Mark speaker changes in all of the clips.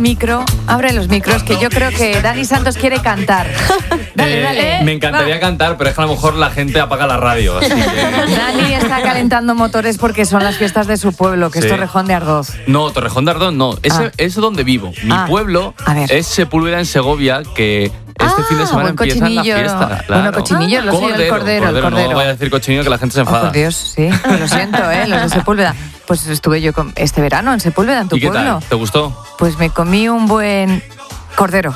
Speaker 1: micro, abre los micros, que yo creo que Dani Santos quiere cantar. Dale.
Speaker 2: Me encantaría cantar, pero es que a lo mejor la gente apaga la radio. Así que...
Speaker 1: Dani está calentando motores porque son las fiestas de su pueblo, que es Torrejón de Ardoz.
Speaker 2: No, Torrejón de Ardoz no. Es donde vivo. Mi pueblo es Sepúlveda, en Segovia, que este fin de semana empiezan las fiestas.
Speaker 1: Claro. Bueno, cochinillo, lo sé, el cordero.
Speaker 2: No voy a decir cochinillo que la gente se enfada.
Speaker 1: Por Dios, sí. Lo siento, los de Sepúlveda. Pues estuve yo este verano en Sepúlveda, en tu pueblo.
Speaker 2: ¿Y qué tal? ¿Te gustó?
Speaker 1: Pues me comí un buen cordero.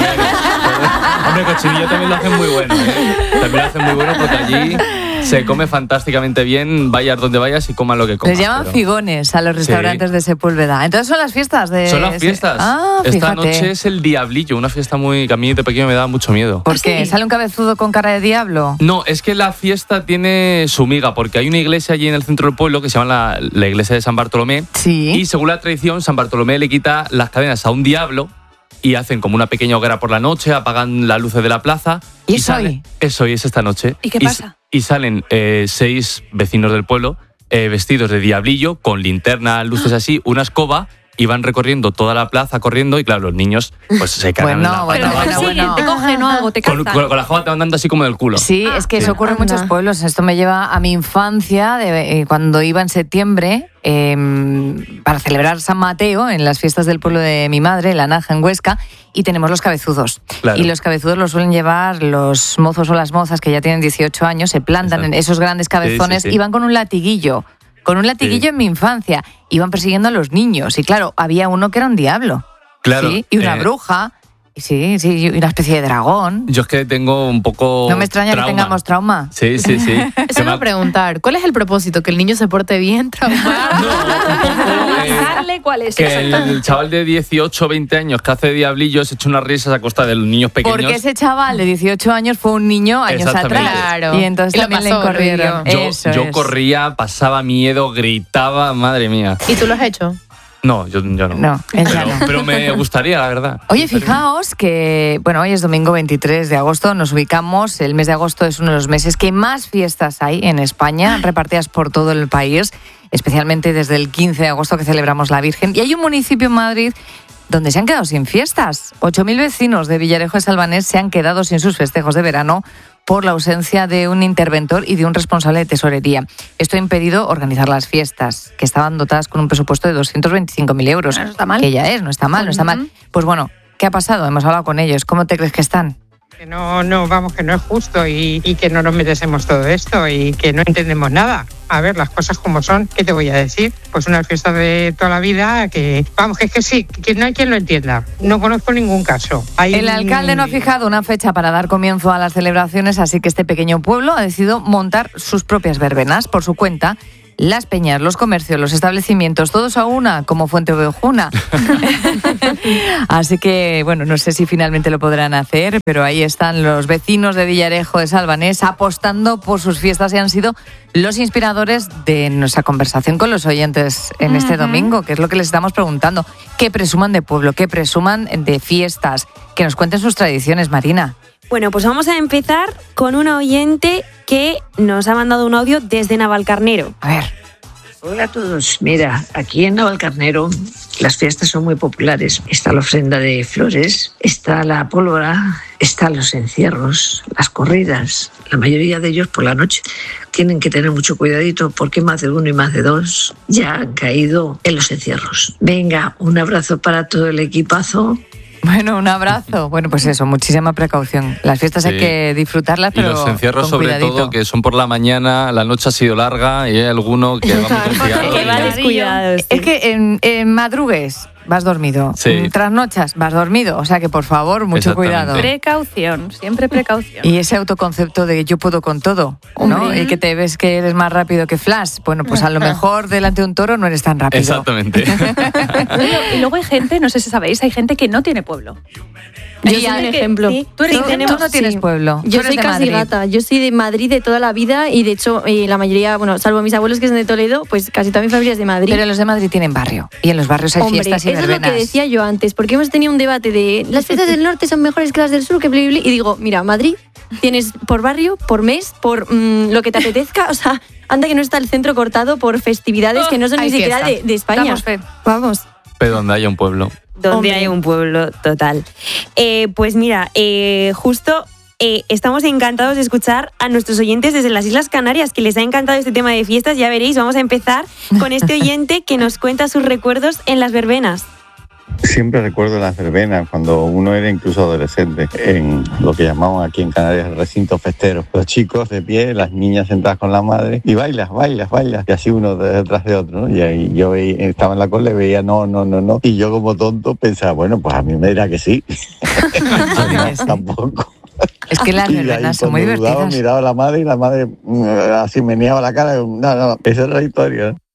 Speaker 2: Hombre, cochinillo también lo hacen muy bueno, También lo hacen muy bueno porque allí se come fantásticamente bien, vayas donde vayas y comas lo que comas.
Speaker 1: Les llaman figones a los restaurantes de Sepúlveda. Entonces son las fiestas de...
Speaker 2: Son las fiestas. Esta noche es el Diablillo, una fiesta que a mí de pequeño me daba mucho miedo.
Speaker 1: ¿Por qué? ¿Sale un cabezudo con cara de diablo?
Speaker 2: No, es que la fiesta tiene su miga, porque hay una iglesia allí en el centro del pueblo que se llama la iglesia de San Bartolomé.
Speaker 1: Sí.
Speaker 2: Y según la tradición, San Bartolomé le quita las cadenas a un diablo y hacen como una pequeña hoguera por la noche, apagan las luces de la plaza.
Speaker 1: ¿Y es hoy?
Speaker 2: Es hoy, es esta noche.
Speaker 1: ¿Y qué pasa?
Speaker 2: Y salen 6 vecinos del pueblo vestidos de diablillo, con linterna, luces así, una escoba, y van recorriendo toda la plaza corriendo y claro, los niños pues se cagan en la
Speaker 1: bueno.
Speaker 3: Te cogen o algo, te cazan.
Speaker 2: Con la escoba te van dando así como del culo.
Speaker 1: Sí, es que eso ocurre en muchos pueblos. Esto me lleva a mi infancia, cuando iba en septiembre para celebrar San Mateo en las fiestas del pueblo de mi madre, La Naja, en Huesca, y tenemos los cabezudos.
Speaker 2: Claro.
Speaker 1: Y los cabezudos los suelen llevar los mozos o las mozas que ya tienen 18 años, se plantan en esos grandes cabezones y van con un latiguillo. En mi infancia. Iban persiguiendo a los niños. Y claro, había uno que era un diablo.
Speaker 2: Claro.
Speaker 1: ¿Sí? Y una bruja. Sí, y una especie de dragón.
Speaker 2: Yo es que tengo un poco
Speaker 1: No me extraña que tengamos trauma.
Speaker 2: Sí.
Speaker 3: Eso me va a preguntar. ¿Cuál es el propósito? ¿Que el niño se porte bien, traumar?
Speaker 4: ¿Cuál es?
Speaker 2: Que el chaval de 18 o 20 años que hace diablillo se echa unas risas a costa de los niños pequeños.
Speaker 1: Porque ese chaval de 18 años fue un niño años atrás.
Speaker 3: Claro.
Speaker 1: Y entonces también le corrieron.
Speaker 2: Yo corría, pasaba miedo, gritaba, madre mía.
Speaker 3: ¿Y tú lo has hecho?
Speaker 2: No, yo no.
Speaker 1: No,
Speaker 2: pero me gustaría, la verdad.
Speaker 1: Oye, fijaos que, hoy es domingo 23 de agosto, nos ubicamos, el mes de agosto es uno de los meses que más fiestas hay en España, repartidas por todo el país, especialmente desde el 15 de agosto que celebramos la Virgen. Y hay un municipio en Madrid donde se han quedado sin fiestas. 8.000 vecinos de Villarejo de Salvanés se han quedado sin sus festejos de verano por la ausencia de un interventor y de un responsable de tesorería. Esto ha impedido organizar las fiestas, que estaban dotadas con un presupuesto de 225.000 euros.
Speaker 4: No está mal.
Speaker 1: Que ya no está mal. Pues bueno, ¿qué ha pasado? Hemos hablado con ellos. ¿Cómo te crees que están?
Speaker 5: Que que no es justo y que no nos merecemos todo esto y que no entendemos nada. A ver, las cosas como son, ¿qué te voy a decir? Pues una fiesta de toda la vida que sí, que no hay quien lo entienda. No conozco ningún caso.
Speaker 1: El alcalde no ha fijado una fecha para dar comienzo a las celebraciones, así que este pequeño pueblo ha decidido montar sus propias verbenas por su cuenta. Las peñas, los comercios, los establecimientos, todos a una, como Fuente Ovejuna. Así que, no sé si finalmente lo podrán hacer, pero ahí están los vecinos de Villarejo de Salvanés apostando por sus fiestas y han sido los inspiradores de nuestra conversación con los oyentes en este domingo, que es lo que les estamos preguntando. Que presuman de pueblo, que presuman de fiestas, que nos cuenten sus tradiciones, Marina.
Speaker 4: Bueno, pues vamos a empezar con una oyente que nos ha mandado un audio desde Navalcarnero.
Speaker 1: A ver.
Speaker 6: Hola a todos. Mira, aquí en Navalcarnero las fiestas son muy populares. Está la ofrenda de flores, está la pólvora, están los encierros, las corridas. La mayoría de ellos por la noche tienen que tener mucho cuidadito porque más de uno y más de dos ya han caído en los encierros. Venga, un abrazo para todo el equipazo.
Speaker 1: Bueno, un abrazo. Bueno, pues eso, muchísima precaución. Las fiestas hay que disfrutarlas, pero
Speaker 2: y los encierros sobre
Speaker 1: cuidadito.
Speaker 2: todo, que son por la mañana, la noche ha sido larga y hay alguno que va muy descuidado.
Speaker 4: Que va descuidado, sí.
Speaker 1: Es que en madrugues vas dormido, trasnochas vas dormido, o sea que por favor, mucho cuidado.
Speaker 4: Precaución, siempre precaución.
Speaker 1: Y ese autoconcepto de yo puedo con todo, ¿no? Y que te ves que eres más rápido que Flash. Bueno, pues a lo mejor delante de un toro no eres tan rápido.
Speaker 2: Exactamente.
Speaker 4: Y luego hay gente, no sé si sabéis, hay gente que no tiene pueblo.
Speaker 3: Yo soy un ejemplo.
Speaker 4: Sí,
Speaker 1: tú no tienes pueblo.
Speaker 3: Yo soy casi gata. Yo soy de Madrid de toda la vida y de hecho la mayoría, salvo mis abuelos que son de Toledo, pues casi toda mi familia es de Madrid.
Speaker 1: Pero los de Madrid tienen barrio y en los barrios hay fiestas y verbenas.
Speaker 3: Eso es lo que decía yo antes, porque hemos tenido un debate de las fiestas del norte son mejores que las del sur, que bli, bli, y digo, mira, Madrid tienes por barrio, por mes, por lo que te apetezca, o sea, anda que no está el centro cortado por festividades que no son ni siquiera de España.
Speaker 1: Damos fe.
Speaker 3: Vamos.
Speaker 2: Pero donde haya un pueblo.
Speaker 4: donde
Speaker 3: Hombre.
Speaker 4: hay un pueblo, total. Pues mira, justo estamos encantados de escuchar a nuestros oyentes desde las Islas Canarias, que les ha encantado este tema de fiestas. Ya veréis, vamos a empezar con este oyente que nos cuenta sus recuerdos en las verbenas.
Speaker 7: Siempre recuerdo las verbenas, cuando uno era incluso adolescente, en lo que llamamos aquí en Canarias el recinto festero. Los chicos de pie, las niñas sentadas con la madre, y bailas, y así uno detrás de otro, ¿no? Y ahí yo estaba en la cola y veía no, y yo como tonto pensaba, bueno, pues a mí me dirá que sí. No, tampoco.
Speaker 1: Es que las
Speaker 7: Y ahí
Speaker 1: verbenas son muy
Speaker 7: cuando dudaba,
Speaker 1: divertidas.
Speaker 7: miraba a la madre y la madre así meneaba la cara. No, esa era la historia, ¿no?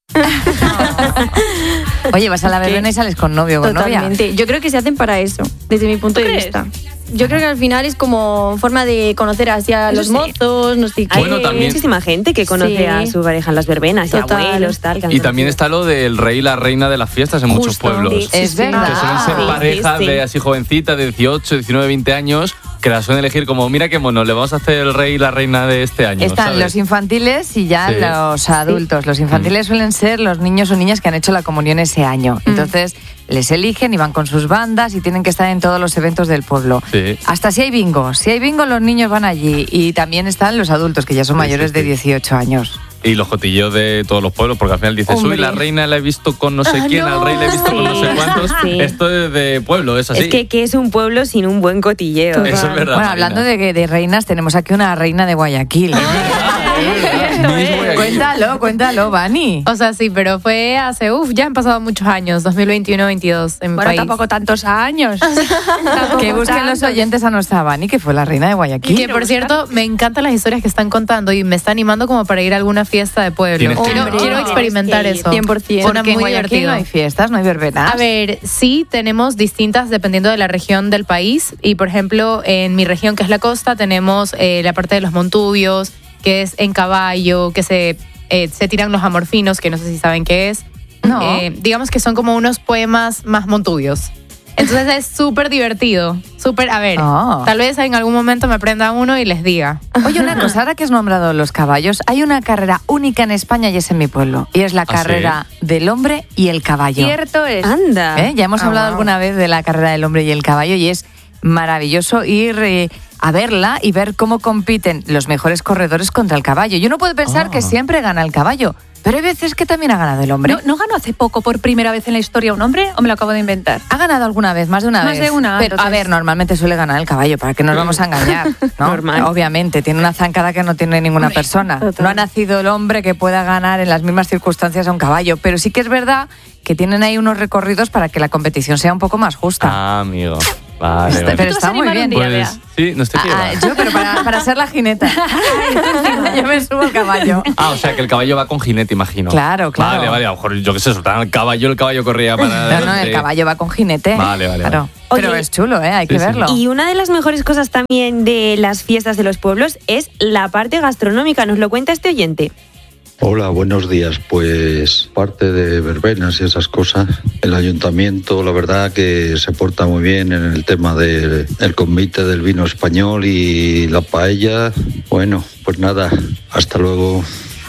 Speaker 1: Oye, vas a la verbena y sales con novio o con novia.
Speaker 3: Totalmente. Yo creo que se hacen para eso, desde mi punto de
Speaker 4: crees?
Speaker 3: vista. Yo creo que al final es como forma de conocer así a
Speaker 4: Eso
Speaker 3: los
Speaker 4: sí.
Speaker 3: mozos, no sé qué.
Speaker 4: Hay
Speaker 2: Bueno, también-
Speaker 4: muchísima gente que conoce
Speaker 3: Sí.
Speaker 4: a su pareja en las verbenas,
Speaker 3: Total.
Speaker 4: y abuelos, tal. que han
Speaker 2: Y también
Speaker 4: conocido.
Speaker 2: está lo del rey y la reina de las fiestas en muchos
Speaker 3: Justo.
Speaker 2: pueblos.
Speaker 4: Sí,
Speaker 1: Es
Speaker 4: sí,
Speaker 1: verdad.
Speaker 2: Que suelen ser
Speaker 1: Sí,
Speaker 2: parejas
Speaker 4: sí.
Speaker 2: de así jovencitas de 18, 19, 20 años que las suelen elegir como, mira qué mono, le vamos a hacer el rey y la reina de este año.
Speaker 1: Están
Speaker 2: ¿sabes?
Speaker 1: los infantiles y ya
Speaker 2: Sí.
Speaker 1: los adultos. Los infantiles suelen ser los niños o niñas que han hecho la comunión ese año. Entonces les eligen y van con sus bandas y tienen que estar en todos los eventos del pueblo.
Speaker 2: Sí.
Speaker 1: Hasta si hay bingo. Si hay bingo, los niños van allí. Y también están los adultos, que ya son
Speaker 2: Sí,
Speaker 1: mayores
Speaker 2: sí,
Speaker 1: de
Speaker 2: sí.
Speaker 1: 18 años.
Speaker 2: Y los cotilleos de todos los pueblos, porque al final dices,
Speaker 3: Hombre.
Speaker 2: uy, la reina la he visto con no sé quién, al rey la he visto con no sé
Speaker 4: Sí,
Speaker 2: cuántos.
Speaker 4: sí.
Speaker 2: Esto es de pueblo, es así.
Speaker 4: Es que ¿qué es un pueblo sin un buen cotilleo?
Speaker 3: Total.
Speaker 2: Eso es verdad.
Speaker 1: Bueno,
Speaker 2: Marina.
Speaker 1: hablando de reinas, tenemos aquí una reina de Guayaquil.
Speaker 2: Mismo Guayaquil.
Speaker 1: Cuéntalo, Vani.
Speaker 8: O sea, sí, pero fue hace, ya han pasado muchos años, 2021-22 en mi
Speaker 9: Bueno,
Speaker 8: país.
Speaker 9: tampoco tantos años.
Speaker 1: Que busquen los oyentes a nuestra Vani, que fue la reina de
Speaker 8: Y
Speaker 1: Guayaquil.
Speaker 8: que, por cierto, me encantan las historias que están contando y me está animando como para ir a alguna fiesta de pueblo.
Speaker 2: Tienes que ir.
Speaker 8: Quiero
Speaker 4: Tienes
Speaker 8: experimentar
Speaker 4: que ir,
Speaker 8: eso.
Speaker 3: 100%.
Speaker 8: Suena
Speaker 1: Porque en
Speaker 8: muy
Speaker 1: Guayaquil
Speaker 8: divertido.
Speaker 1: no hay fiestas, no hay verbenas.
Speaker 8: A ver, sí tenemos distintas dependiendo de la región del país. Y por ejemplo, en mi región, que es la costa, tenemos la parte de los montubios, que es en caballo, que se tiran los amorfinos, que no sé si saben qué es.
Speaker 1: No.
Speaker 8: Digamos que son como unos poemas más montubios. Entonces es súper divertido. Súper, a ver,
Speaker 1: Ah.
Speaker 8: tal vez en algún momento me aprenda uno y les diga.
Speaker 1: Oye, una cosa, ahora que has nombrado los caballos, hay una carrera única en España y es en mi pueblo. Y es la
Speaker 2: ¿Ah,
Speaker 1: carrera del hombre y el caballo.
Speaker 9: Cierto es.
Speaker 4: Anda.
Speaker 1: Ya hemos hablado
Speaker 8: wow.
Speaker 1: alguna vez de la carrera del hombre y el caballo y es maravilloso ir a verla y ver cómo compiten los mejores corredores contra el caballo. Y uno puede pensar que siempre gana el caballo, pero hay veces que también ha ganado el hombre.
Speaker 9: ¿No ganó hace poco por primera vez en la historia un hombre o me lo acabo de inventar?
Speaker 1: ¿Ha ganado alguna vez? Más de una
Speaker 9: Más
Speaker 1: vez.
Speaker 9: de una,
Speaker 1: Pero, a
Speaker 9: entonces.
Speaker 1: ver, normalmente suele ganar el caballo, ¿para qué nos vamos a engañar? ¿no?
Speaker 4: Normal.
Speaker 1: Obviamente, tiene una zancada que no tiene ninguna persona.
Speaker 3: total.
Speaker 1: No ha nacido el hombre que pueda ganar en las mismas circunstancias a un caballo, pero sí que es verdad que tienen ahí unos recorridos para que la competición sea un poco más justa.
Speaker 2: Ah, amigo. Vale,
Speaker 1: Pero
Speaker 2: vale.
Speaker 1: está muy bien.
Speaker 2: Pues sí, no estoy fiel.
Speaker 1: Yo, pero para ser la jineta. Yo me subo al caballo.
Speaker 2: Ah, o sea que el caballo va con jinete, imagino.
Speaker 1: Claro, claro.
Speaker 2: Vale, vale, a lo mejor yo qué sé, soltaban el caballo corría para...
Speaker 1: No, el caballo va con jinete.
Speaker 2: Vale, vale,
Speaker 1: Claro.
Speaker 2: vale.
Speaker 1: Pero
Speaker 4: Oye,
Speaker 1: es chulo, hay que
Speaker 2: sí.
Speaker 1: verlo.
Speaker 4: Y una de las mejores cosas también de las fiestas de los pueblos es la parte gastronómica. Nos lo cuenta este oyente.
Speaker 10: Hola, buenos días. Pues parte de verbenas y esas cosas, el ayuntamiento la verdad que se porta muy bien en el tema del convite del vino español y la paella. Bueno, pues nada, hasta luego.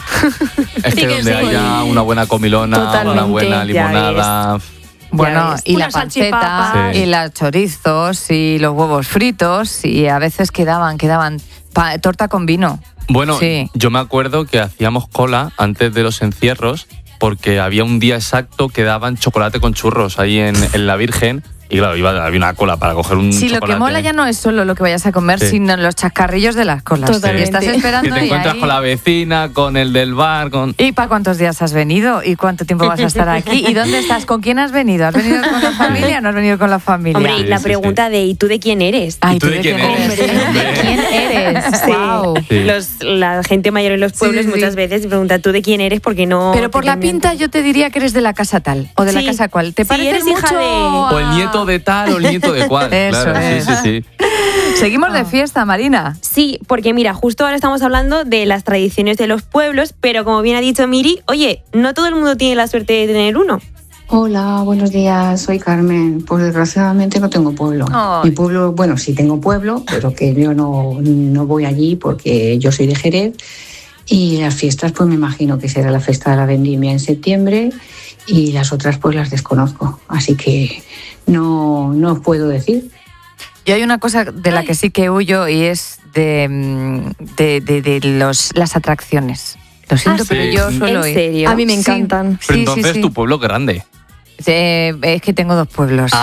Speaker 2: Es que donde haya una buena comilona, una
Speaker 3: Totalmente,
Speaker 2: buena
Speaker 4: ya
Speaker 2: limonada...
Speaker 1: Bueno,
Speaker 4: ves.
Speaker 1: y la
Speaker 9: Unas
Speaker 1: panceta,
Speaker 9: salchipapas.
Speaker 2: Sí.
Speaker 1: y los chorizos, y los huevos fritos, y a veces quedaban torta con vino.
Speaker 2: Bueno,
Speaker 1: Sí.
Speaker 2: yo me acuerdo que hacíamos cola antes de los encierros porque había un día exacto que daban chocolate con churros ahí en la Virgen. Y claro, había una cola para coger un
Speaker 1: Sí, lo
Speaker 2: chocolate.
Speaker 1: que mola ya no es solo lo que vayas a comer,
Speaker 2: Sí.
Speaker 1: sino los chascarrillos de las colas.
Speaker 3: Totalmente.
Speaker 1: Y estás esperando
Speaker 2: Que te
Speaker 1: y
Speaker 2: encuentras
Speaker 1: ahí-
Speaker 2: con la vecina, con el del bar, con...
Speaker 1: ¿Y para cuántos días has venido? ¿Y cuánto tiempo vas a estar aquí? ¿Y dónde estás? ¿Con quién has venido? ¿Has venido con la familia o no has venido con la familia?
Speaker 4: Hombre, y
Speaker 2: Sí,
Speaker 4: la
Speaker 2: sí,
Speaker 4: pregunta de ¿y tú de quién eres?
Speaker 1: Ay,
Speaker 2: ¿Y tú de quién eres?
Speaker 8: ¿De quién eres?
Speaker 4: Sí.
Speaker 8: Wow.
Speaker 2: Sí.
Speaker 4: La gente mayor en los pueblos
Speaker 1: sí, sí.
Speaker 4: muchas veces pregunta ¿tú de quién eres? Porque no...
Speaker 1: Pero por
Speaker 4: te
Speaker 1: la
Speaker 4: tienen-
Speaker 1: pinta yo te diría que eres de la casa tal o de la
Speaker 4: Sí.
Speaker 1: casa cual. ¿Te
Speaker 4: Sí,
Speaker 1: parece
Speaker 4: eres hija
Speaker 1: mucho
Speaker 4: de-
Speaker 2: O el nieto de tal o el nieto de cual.
Speaker 1: Eso
Speaker 2: claro,
Speaker 1: es.
Speaker 2: sí, sí, sí.
Speaker 1: Seguimos de fiesta, Marina.
Speaker 4: Sí, porque mira, justo ahora estamos hablando de las tradiciones de los pueblos, pero como bien ha dicho Miri, oye, no todo el mundo tiene la suerte de tener uno.
Speaker 11: Hola, buenos días, soy Carmen. Pues desgraciadamente no tengo pueblo.
Speaker 1: Ay.
Speaker 11: Mi pueblo, bueno, sí tengo pueblo, pero que yo no voy allí porque yo soy de Jerez. Y las fiestas, pues me imagino que será la fiesta de la vendimia en septiembre y las otras pues las desconozco, así que no os puedo decir.
Speaker 1: Y hay una cosa de la que sí que huyo y es de las atracciones. Lo siento, pero yo suelo ir.
Speaker 3: ¿En serio? A mí me encantan.
Speaker 2: Pero entonces tu pueblo es grande.
Speaker 1: Es que tengo 2 pueblos.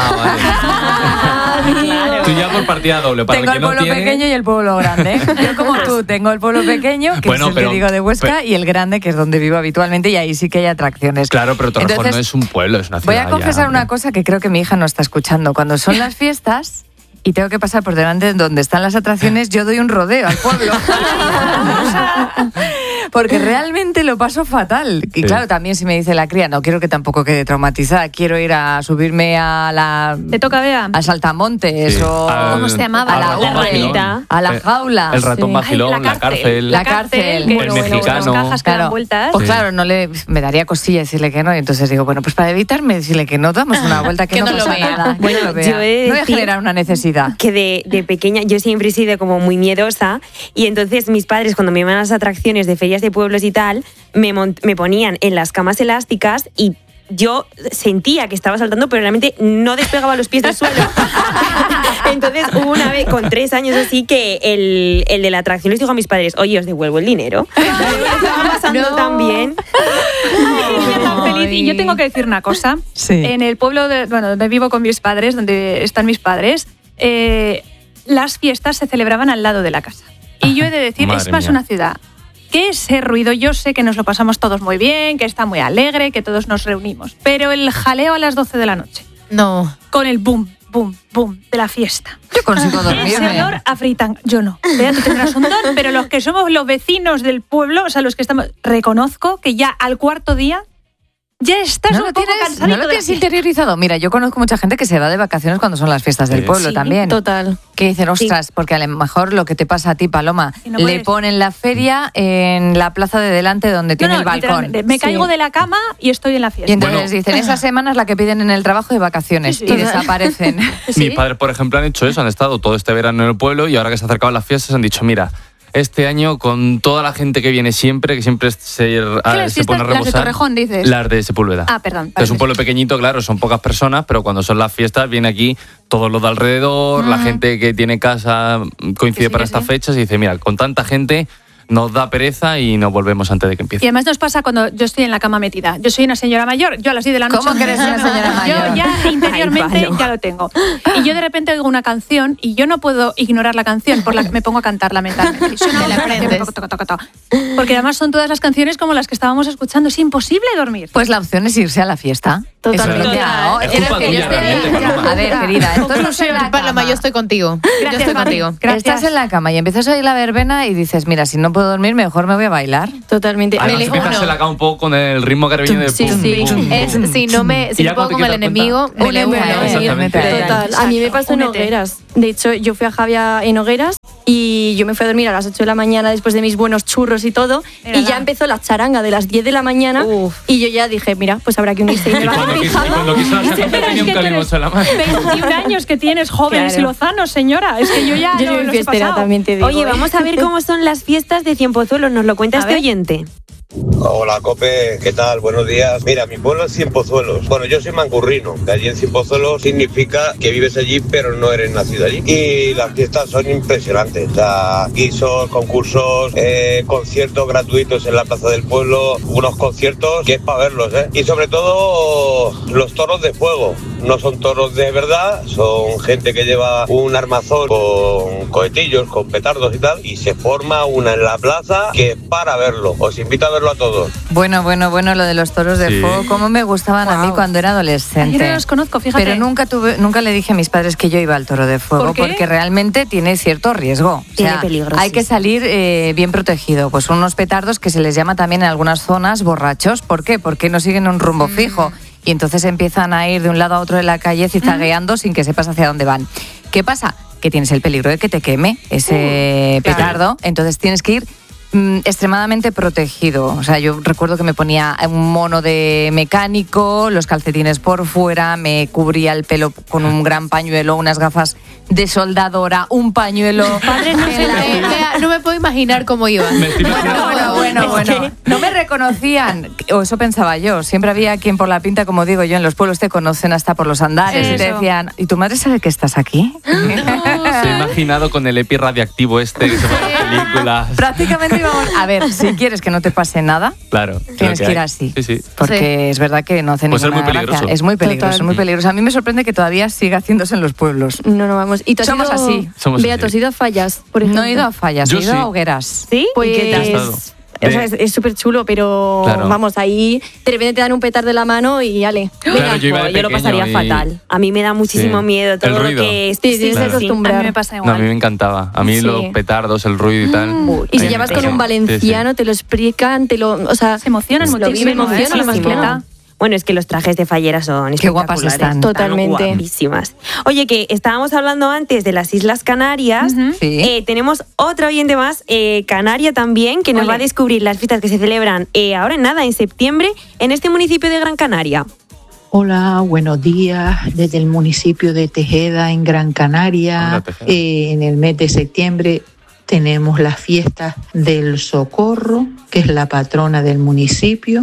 Speaker 2: Claro. Tú ya por partida doble. Para
Speaker 1: Tengo el pueblo pequeño y el pueblo grande. Yo como tú tengo el pueblo pequeño, que es el que digo de Huesca, y el grande, que es donde vivo habitualmente, y ahí sí que hay atracciones.
Speaker 2: Claro, pero Torrejón no es un pueblo, es una ciudad.
Speaker 1: Voy a confesar una cosa que creo que mi hija no está escuchando. Cuando son las fiestas y tengo que pasar por delante de donde están las atracciones, yo doy un rodeo al pueblo. Porque realmente lo paso fatal. Y claro, también si me dice la cría, no quiero que tampoco quede traumatizada, quiero ir a subirme a la...
Speaker 9: ¿Te toca, Bea?
Speaker 1: A Saltamontes o...
Speaker 9: ¿Cómo se llamaba?
Speaker 1: A la Ubre, a la jaula.
Speaker 2: El ratón vacilón, la cárcel.
Speaker 1: La cárcel.
Speaker 2: El mexicano.
Speaker 9: Cajas que dan vueltas.
Speaker 1: Pues claro, me daría cosilla decirle que no. Y entonces digo, bueno, pues para evitarme decirle que no, damos una vuelta que no pasa nada.
Speaker 4: Bueno,
Speaker 1: yo voy a generar una necesidad.
Speaker 4: Que de pequeña yo siempre he sido como muy miedosa, y entonces mis padres, cuando me iban a las atracciones de ferias de pueblos y tal, me ponían en las camas elásticas y yo sentía que estaba saltando, pero realmente no despegaba los pies del suelo. Entonces hubo una vez con 3 años así que el de la atracción les dijo a mis padres, oye, os devuelvo el dinero. Estaba pasando tan bien.
Speaker 9: Ay, tan feliz. Y yo tengo que decir una cosa.
Speaker 1: Sí.
Speaker 9: En el pueblo donde vivo con mis padres, donde están mis padres, las fiestas se celebraban al lado de la casa. Y yo he de decir, es más una ciudad. Que ese ruido, yo sé que nos lo pasamos todos muy bien, que está muy alegre, que todos nos reunimos, pero el jaleo a las 12 de la noche.
Speaker 8: No.
Speaker 9: Con el boom, boom, boom de la fiesta.
Speaker 1: Yo consigo dormirme.
Speaker 9: Ese olor a fritanga. Yo no. Vea, tú tendrás un don, pero los que somos los vecinos del pueblo, o sea, los que estamos... Reconozco que ya al 4.º día ya estás un poco cansadito.
Speaker 1: ¿No lo tienes interiorizado? Mira, yo conozco mucha gente que se va de vacaciones cuando son las fiestas del pueblo también.
Speaker 3: Total.
Speaker 1: Que dicen, ostras, porque a lo mejor lo que te pasa a ti, Paloma,
Speaker 9: no
Speaker 1: le
Speaker 9: puedes.
Speaker 1: ponen la feria en la plaza de delante donde tiene el balcón.
Speaker 9: literalmente, me caigo de la cama y estoy en la fiesta.
Speaker 1: Y entonces dicen, esa semana es la que piden en el trabajo de vacaciones,
Speaker 9: Sí, sí.
Speaker 1: y desaparecen.
Speaker 2: Mis padres, por ejemplo, han hecho eso, han estado todo este verano en el pueblo y ahora que se acercaban las fiestas han dicho, mira, este año con toda la gente que viene siempre, que siempre se pone a
Speaker 9: las de
Speaker 2: rebosar.
Speaker 9: Torrejón, dices?
Speaker 2: Las de Sepúlveda.
Speaker 9: Ah, perdón.
Speaker 2: Es un pueblo pequeñito, claro, son pocas personas, pero cuando son las fiestas viene aquí todos los de alrededor, la gente que tiene casa coincide para estas fechas y dice, mira, con tanta gente nos da pereza y nos volvemos antes de que empiece.
Speaker 9: Y además nos pasa cuando yo estoy en la cama metida. Yo soy una señora mayor, yo a las 10 de la noche...
Speaker 1: ¿Cómo que eres una señora mayor?
Speaker 9: Yo ya interiormente ya lo tengo. Y yo de repente oigo una canción y yo no puedo ignorar la canción, por la que me pongo a cantarla mentalmente. Y suena
Speaker 8: Te la
Speaker 9: una canción,
Speaker 8: aprendes.
Speaker 9: porque además son todas las canciones como las que estábamos escuchando. Es imposible dormir.
Speaker 1: Pues la opción es irse a la fiesta.
Speaker 3: Totalmente.
Speaker 1: ¿No?
Speaker 2: Es
Speaker 1: ¿Quieres
Speaker 2: culpa
Speaker 1: que yo
Speaker 2: tuya, realmente,
Speaker 1: esté...
Speaker 2: Paloma.
Speaker 1: A ver, querida, esto no es en la
Speaker 8: Paloma,
Speaker 1: cama.
Speaker 8: yo estoy contigo.
Speaker 9: Gracias,
Speaker 8: yo estoy
Speaker 9: Mari.
Speaker 8: contigo.
Speaker 9: Gracias.
Speaker 1: Estás en la cama y empiezas a oír la verbena y dices, mira, si no puedo dormir, mejor me voy a bailar.
Speaker 3: Totalmente.
Speaker 2: Además,
Speaker 8: elijo
Speaker 2: empiezas
Speaker 8: uno.
Speaker 2: en la cama un poco con el ritmo carabinero de
Speaker 3: Sí,
Speaker 2: pum,
Speaker 3: sí.
Speaker 2: pum,
Speaker 8: Es,
Speaker 2: pum.
Speaker 8: si no me, si
Speaker 2: Y ya
Speaker 8: me pongo
Speaker 2: cuando
Speaker 8: como
Speaker 2: te
Speaker 8: el
Speaker 2: das
Speaker 8: enemigo, me le
Speaker 1: Únete,
Speaker 8: uno.
Speaker 2: Exactamente.
Speaker 3: Total. A mí me pasó en
Speaker 9: Únete.
Speaker 3: Hogueras. De hecho, yo fui a Javia en Hogueras y yo me fui a dormir a las 8 de la mañana después de mis buenos churros y todo.
Speaker 9: Mírala.
Speaker 3: Y ya empezó la charanga de las 10 de la mañana. Y yo ya dije, mira, pues habrá que unirse. Y me
Speaker 2: Y
Speaker 3: bajo
Speaker 2: cuando
Speaker 3: mi
Speaker 2: quiso
Speaker 3: pijama.
Speaker 2: la gente
Speaker 9: Pero
Speaker 2: tenía
Speaker 9: es
Speaker 2: un
Speaker 9: que tú
Speaker 2: calimocho en la mano.
Speaker 9: 21 años que tienes, jóvenes
Speaker 3: Claro.
Speaker 9: y lozanos, señora. Es que yo ya
Speaker 3: Yo
Speaker 9: lo
Speaker 3: soy
Speaker 9: los he
Speaker 3: fiestera,
Speaker 9: pasado.
Speaker 3: también te digo.
Speaker 4: Oye, vamos a ver cómo son las fiestas de Cienpozuelos. Nos lo cuenta
Speaker 9: A
Speaker 4: este
Speaker 9: ver.
Speaker 4: oyente.
Speaker 12: Hola, Cope, ¿qué tal? Buenos días. Mira, mi pueblo es Cienpozuelos. Bueno, yo soy mancurrino. De allí en Cienpozuelos significa que vives allí, pero no eres nacido allí. Y las fiestas son impresionantes. O sea, guisos, concursos, conciertos gratuitos en la plaza del pueblo, unos conciertos que es para verlos, ¿eh? Y sobre todo los toros de fuego. No son toros de verdad, son gente que lleva un armazón con cohetillos, con petardos y tal, y se forma una en la plaza que es para verlo. Os invito a verlo a todos.
Speaker 1: Bueno, lo de los toros de
Speaker 2: Sí.
Speaker 1: fuego, cómo me gustaban a mí cuando era adolescente.
Speaker 9: Yo no los conozco, fíjate.
Speaker 1: Pero nunca le dije a mis padres que yo iba al toro de fuego,
Speaker 9: ¿Por qué?
Speaker 1: porque realmente tiene cierto riesgo.
Speaker 4: Tiene peligro,
Speaker 1: Hay
Speaker 4: sí.
Speaker 1: que salir bien protegido. Pues son unos petardos que se les llama también en algunas zonas borrachos. ¿Por qué? Porque no siguen un rumbo fijo. Y entonces empiezan a ir de un lado a otro de la calle cizagueando sin que sepas hacia dónde van. ¿Qué pasa? Que tienes el peligro de que te queme ese petardo. Entonces tienes que ir extremadamente protegido. O sea, yo recuerdo que me ponía un mono de mecánico, los calcetines por fuera, me cubría el pelo con un gran pañuelo, unas gafas de soldadora, un pañuelo.
Speaker 8: Padre, no, no me puedo imaginar cómo iba.
Speaker 2: Me estoy imaginando
Speaker 1: Bueno. No me reconocían, o eso pensaba yo. Siempre había quien por la pinta, como digo yo, en los pueblos te conocen hasta por los andares.
Speaker 9: Eso.
Speaker 1: Y te decían, ¿y tu madre sabe que estás aquí?
Speaker 2: Se ha imaginado con el EPI radiactivo que se ve en las películas.
Speaker 1: Prácticamente íbamos... A ver, si quieres que no te pase nada,
Speaker 2: Claro.
Speaker 1: tienes que ir así.
Speaker 2: Sí.
Speaker 1: Porque es verdad que no hace
Speaker 2: Puede ser
Speaker 1: ninguna
Speaker 2: muy peligroso.
Speaker 1: gracia. Es muy peligroso,
Speaker 3: Total.
Speaker 1: muy peligroso. A mí me sorprende que todavía siga haciéndose en los pueblos.
Speaker 3: No, vamos. ¿Y tú has
Speaker 1: Somos
Speaker 3: ido,
Speaker 1: así.
Speaker 2: Somos
Speaker 3: Bea,
Speaker 2: así.
Speaker 3: ¿tú has ido a Fallas, por ejemplo?
Speaker 1: No he ido a Fallas,
Speaker 2: Yo
Speaker 1: he ido
Speaker 2: sí.
Speaker 1: a Hogueras.
Speaker 4: ¿Sí?
Speaker 3: Pues...
Speaker 4: ¿Y qué tal?
Speaker 2: ¿Qué has estado?
Speaker 3: O sea, es súper chulo, pero
Speaker 2: Claro.
Speaker 3: vamos, ahí de repente te dan un petar de la mano y ale.
Speaker 2: Claro, yo iba de
Speaker 4: Yo lo
Speaker 2: pequeño
Speaker 4: pasaría
Speaker 2: y-
Speaker 4: fatal. A mí me da muchísimo
Speaker 2: Sí.
Speaker 4: miedo todo
Speaker 2: El
Speaker 4: lo
Speaker 2: ruido.
Speaker 4: que es.
Speaker 3: Sí, tienes que
Speaker 2: Claro.
Speaker 9: A mí
Speaker 3: acostumbrar.
Speaker 9: me pasa
Speaker 2: No,
Speaker 9: igual.
Speaker 2: a mí me encantaba. A mí
Speaker 3: Sí.
Speaker 2: los petardos, el ruido y tal.
Speaker 3: Y si
Speaker 2: ahí
Speaker 3: llevas
Speaker 2: me
Speaker 3: con un
Speaker 2: encantaba.
Speaker 3: valenciano, te lo explican, o sea,
Speaker 9: Se emocionan
Speaker 3: lo viven,
Speaker 9: muchísimo,
Speaker 3: emocionan,
Speaker 9: ¿eh?
Speaker 3: más
Speaker 9: Sí,
Speaker 3: que
Speaker 9: sí.
Speaker 3: nada.
Speaker 4: Bueno, es que los trajes de fallera son
Speaker 1: Qué guapas
Speaker 4: espectaculares.
Speaker 1: están.
Speaker 3: Totalmente.
Speaker 4: Guapísimas. Oye, que estábamos hablando antes de las Islas Canarias.
Speaker 1: Sí.
Speaker 4: Tenemos otra oyente más, canaria también, que nos
Speaker 9: Ole.
Speaker 4: va a descubrir las fiestas que se celebran ahora en nada, en septiembre, en este municipio de Gran Canaria.
Speaker 13: Hola, buenos días. Desde el municipio de Tejeda, en Gran Canaria,
Speaker 2: Hola, Tejeda.
Speaker 13: en el mes de septiembre tenemos las fiestas del Socorro, que es la patrona del municipio,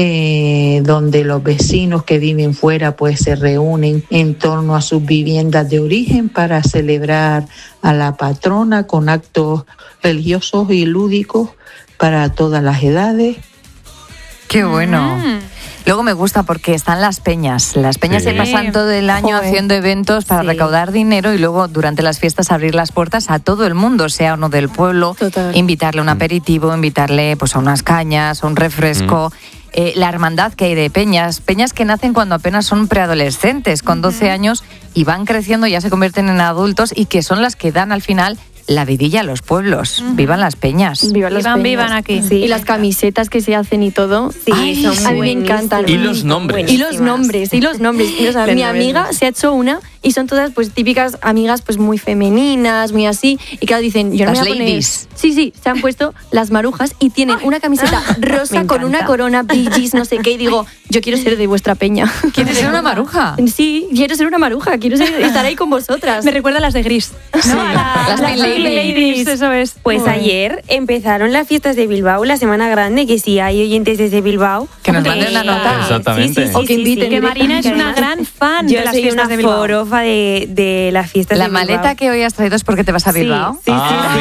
Speaker 13: donde los vecinos que viven fuera pues se reúnen en torno a sus viviendas de origen para celebrar a la patrona con actos religiosos y lúdicos para todas las edades.
Speaker 1: Qué bueno. Luego me gusta porque están las peñas. Las peñas
Speaker 2: Sí.
Speaker 1: se pasan todo el año
Speaker 3: Joder.
Speaker 1: haciendo eventos para
Speaker 4: Sí.
Speaker 1: recaudar dinero y luego durante las fiestas abrir las puertas a todo el mundo, sea uno del pueblo,
Speaker 3: Total.
Speaker 1: invitarle un aperitivo, invitarle pues a unas cañas, a un refresco. La hermandad que hay de peñas que nacen cuando apenas son preadolescentes, con 12 años, y van creciendo, ya se convierten en adultos y que son las que dan al final la vidilla a los pueblos. Vivan las peñas.
Speaker 3: Vivan las peñas.
Speaker 9: Vivan aquí.
Speaker 4: Sí.
Speaker 3: Y las camisetas que se hacen y todo.
Speaker 4: Sí,
Speaker 1: Ay,
Speaker 4: son
Speaker 3: a mí me encantan.
Speaker 2: Y los nombres.
Speaker 3: Y los nombres. O sea, mi amiga se ha hecho una y son todas pues típicas amigas pues muy femeninas, muy así. Y claro, dicen, yo no
Speaker 1: Las
Speaker 3: me voy a poner...
Speaker 1: ladies.
Speaker 3: Sí, se han puesto las marujas y tienen una camiseta rosa
Speaker 4: Me
Speaker 3: con una
Speaker 4: encanta.
Speaker 3: corona, Bee Gees, no sé qué. Y digo, yo quiero ser de vuestra peña.
Speaker 1: ¿Quieres ser una maruja?
Speaker 3: Sí, quiero ser una maruja, quiero estar ahí con vosotras.
Speaker 9: Me recuerda a las de Gris. ¿no?
Speaker 1: Las
Speaker 9: Las
Speaker 1: Pink
Speaker 9: Pink
Speaker 1: Ladies.
Speaker 9: Eso es.
Speaker 4: Pues ayer empezaron las fiestas de Bilbao, la Semana Grande, que si hay oyentes desde Bilbao...
Speaker 1: Que nos manden una nota.
Speaker 2: Exactamente.
Speaker 3: O que inviten.
Speaker 9: Que Marina es una
Speaker 3: directamente.
Speaker 9: gran fan
Speaker 4: Yo
Speaker 9: de las
Speaker 4: soy
Speaker 9: fiestas
Speaker 4: una
Speaker 9: de Bilbao.
Speaker 4: forofa de las fiestas
Speaker 1: La
Speaker 4: de Bilbao.
Speaker 1: maleta que hoy has traído es porque te vas a Bilbao.
Speaker 4: Sí,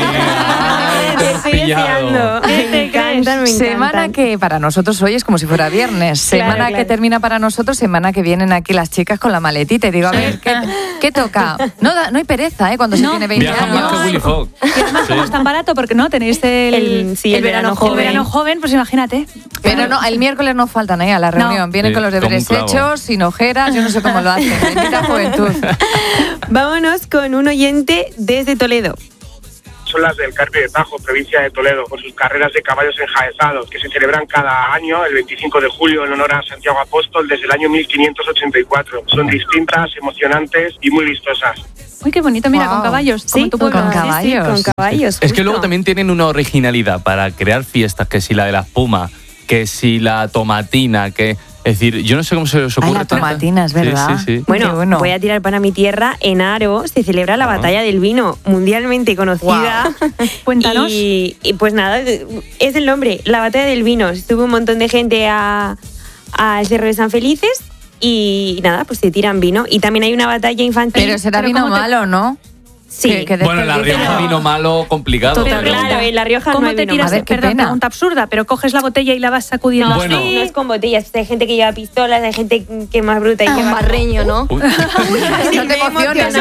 Speaker 2: Te has
Speaker 4: Estoy
Speaker 2: pillado.
Speaker 4: deseando. Me encantan, me
Speaker 1: Semana
Speaker 4: encantan.
Speaker 1: que para nosotros hoy es como si fuera viernes.
Speaker 4: Claro,
Speaker 1: Semana que
Speaker 4: claro.
Speaker 1: termina para nosotros, semana que vienen aquí las chicas con la maletita. Y digo, a ver, ¿qué toca? No hay pereza, ¿eh? Cuando se tiene 20
Speaker 2: Viajan más que
Speaker 1: años.
Speaker 2: Willy Fogg.
Speaker 9: Y además, como es tan barato, porque no tenéis el
Speaker 4: verano joven.
Speaker 9: El verano joven, pues imagínate.
Speaker 1: Pero no, el miércoles no faltan a la reunión. Vienen
Speaker 2: Sí,
Speaker 1: con los
Speaker 2: como un
Speaker 1: deberes
Speaker 2: clavo.
Speaker 1: hechos, sin ojeras, yo no sé cómo lo hacen. Bendita juventud.
Speaker 4: Vámonos con un oyente desde Toledo.
Speaker 14: Son las del Carpio de Tajo, provincia de Toledo, por sus carreras de caballos enjaezados, que se celebran cada año, el 25 de julio, en honor a Santiago Apóstol, desde el año 1584. Son distintas, emocionantes y muy vistosas.
Speaker 9: Uy, qué bonito, mira,
Speaker 1: Wow.
Speaker 9: con caballos. como
Speaker 4: Sí,
Speaker 9: en tu
Speaker 1: con
Speaker 9: pueblo.
Speaker 1: caballos.
Speaker 4: con caballos.
Speaker 2: Es que
Speaker 4: justo.
Speaker 2: luego también tienen una originalidad para crear fiestas, que si la de la espuma, que si la tomatina, que... Es decir, yo no sé cómo se les ocurre.
Speaker 1: la
Speaker 2: tanta-
Speaker 1: tomatina, es verdad.
Speaker 2: Sí, sí, sí.
Speaker 4: Bueno,
Speaker 1: Qué bueno.
Speaker 4: voy a tirar para mi tierra. En Aro se celebra la batalla del vino, mundialmente conocida.
Speaker 9: Cuéntanos.
Speaker 4: Y pues nada, es el nombre, la batalla del vino. Sube un montón de gente al Cerro de San Felices y nada, pues se tiran vino. Y también hay una batalla infantil.
Speaker 1: Pero será
Speaker 9: Pero
Speaker 1: vino
Speaker 9: ¿cómo te-
Speaker 1: malo, ¿no?
Speaker 4: Sí.
Speaker 1: Que
Speaker 2: Bueno, en La
Speaker 1: desperdicio.
Speaker 2: Rioja vino malo, complicado.
Speaker 4: Pero
Speaker 2: pero-
Speaker 4: claro, en La Rioja no
Speaker 9: ¿Cómo
Speaker 4: hay
Speaker 9: te
Speaker 4: vino
Speaker 9: tiras?
Speaker 1: A ver, qué
Speaker 9: Perdón,
Speaker 1: pena.
Speaker 9: pregunta absurda, pero coges la botella y la vas sacudiendo
Speaker 4: No,
Speaker 2: Bueno.
Speaker 9: así.
Speaker 4: no es con botellas. Hay gente que lleva pistolas, hay gente que es más bruta y que
Speaker 3: Con
Speaker 4: va
Speaker 3: barreño, ¿no?
Speaker 2: Uy.
Speaker 1: No te emociones.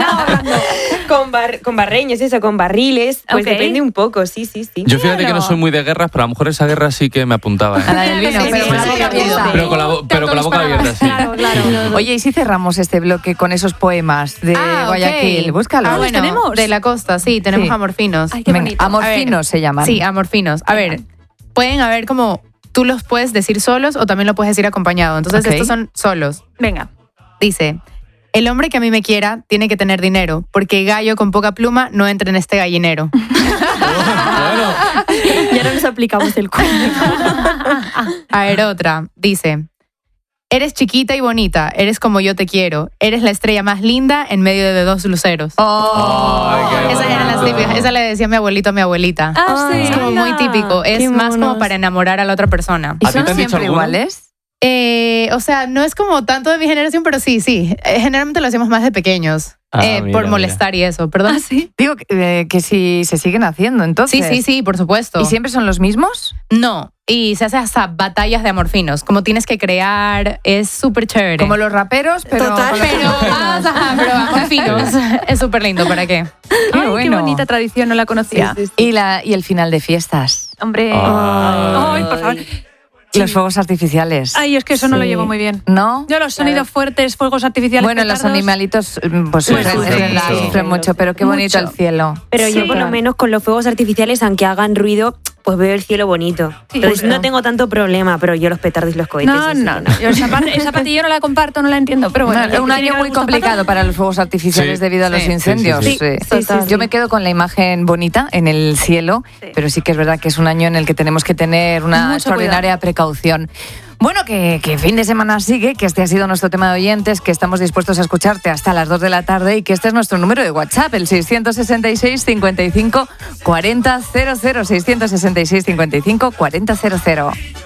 Speaker 4: con barreños, eso, con barriles. Pues
Speaker 9: Ok.
Speaker 4: depende un poco, sí.
Speaker 2: Yo fíjate que no soy muy de guerras, pero a lo mejor esa guerra sí que me apuntaba. ¿eh?
Speaker 1: A la del vino,
Speaker 9: Sí,
Speaker 1: pero
Speaker 9: sí,
Speaker 1: con la
Speaker 9: sí,
Speaker 1: boca
Speaker 9: sí,
Speaker 1: abierta.
Speaker 9: sí.
Speaker 2: Pero con la boca abierta, sí.
Speaker 9: Claro, claro.
Speaker 1: Oye, ¿y si cerramos este bloque con esos poemas de
Speaker 8: ok.
Speaker 1: Guayaquil? Búscalos.
Speaker 8: Ah, bueno,
Speaker 9: tenemos?
Speaker 8: de la costa, sí, tenemos
Speaker 1: Sí.
Speaker 8: amorfinos.
Speaker 9: Ay, qué
Speaker 1: Venga,
Speaker 9: bonito.
Speaker 1: amorfinos
Speaker 8: A ver,
Speaker 1: se llaman.
Speaker 8: Sí, amorfinos. A ver, pueden haber como, tú los puedes decir solos o también lo puedes decir acompañado. Entonces
Speaker 1: Ok.
Speaker 8: estos son solos.
Speaker 9: Venga.
Speaker 8: Dice, el hombre que a mí me quiera tiene que tener dinero, porque gallo con poca pluma no entra en este gallinero.
Speaker 2: Bueno,
Speaker 3: Y ahora nos aplicamos el cuento.
Speaker 8: A ver, otra. Dice, Eres chiquita y bonita, eres como yo te quiero, eres la estrella más linda en medio de dos luceros. Esas eran las típicas, esa le decía mi abuelito a mi abuelita.
Speaker 9: Sí.
Speaker 8: Es como muy típico, es más como para enamorar a la otra persona.
Speaker 1: ¿Y son siempre iguales?
Speaker 8: O sea, no es como tanto de mi generación, pero sí. Generalmente lo hacemos más de pequeños. Por molestar y eso, perdón.
Speaker 1: ¿Sí? Digo que si se siguen haciendo, entonces.
Speaker 8: Sí, por supuesto.
Speaker 1: ¿Y siempre son los mismos?
Speaker 8: No, y se hace hasta batallas de amor finos. Como tienes que crear, es súper chévere.
Speaker 1: Como los raperos, pero...
Speaker 8: Pero amor finos. Es súper lindo, ¿para qué?
Speaker 9: Qué bonita tradición, no la conocía.
Speaker 1: Sí. Y el final de fiestas.
Speaker 9: Hombre, ay, por favor.
Speaker 1: Los fuegos artificiales.
Speaker 9: Ay, es que eso no lo llevo muy bien.
Speaker 1: ¿No?
Speaker 9: Yo los sonidos fuertes, fuegos artificiales.
Speaker 1: Bueno,
Speaker 9: petardos,
Speaker 1: los animalitos pues sufren mucho, pero qué bonito el cielo.
Speaker 4: Pero yo por lo menos con los fuegos artificiales, aunque hagan ruido, pues veo el cielo bonito. Entonces no tengo tanto problema, pero yo los petardos y los cohetes.
Speaker 9: No. Yo esa parte yo no la comparto, no la entiendo, pero bueno.
Speaker 1: Un año muy complicado para los fuegos artificiales debido a los incendios.
Speaker 9: Sí.
Speaker 1: Yo me quedo con la imagen bonita en el cielo, pero sí que es verdad que es un año en el que tenemos que tener una extraordinaria precaución. Bueno, que fin de semana sigue, que este ha sido nuestro tema de oyentes, que estamos dispuestos a escucharte hasta las 2 de la tarde y que este es nuestro número de WhatsApp, el 666 55 40 00, 666 55 40 00.